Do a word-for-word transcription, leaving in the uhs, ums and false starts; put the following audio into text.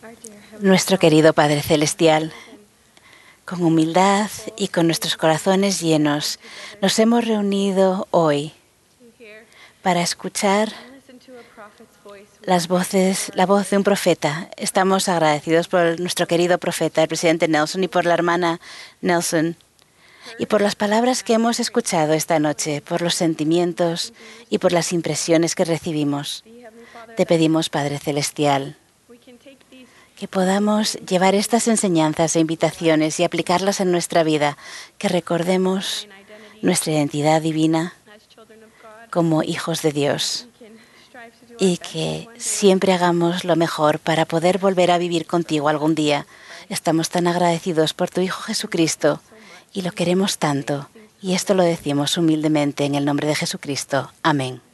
Nuestro querido Padre Celestial, con humildad y con nuestros corazones llenos, nos hemos reunido hoy para escuchar las voces, la voz de un profeta. Estamos agradecidos por nuestro querido profeta, el presidente Nelson, y por la hermana Nelson, y por las palabras que hemos escuchado esta noche, por los sentimientos y por las impresiones que recibimos. Te pedimos, Padre Celestial, que podamos llevar estas enseñanzas e invitaciones y aplicarlas en nuestra vida, que recordemos nuestra identidad divina como hijos de Dios y que siempre hagamos lo mejor para poder volver a vivir contigo algún día. Estamos tan agradecidos por tu Hijo Jesucristo y lo queremos tanto, y esto lo decimos humildemente en el nombre de Jesucristo. Amén.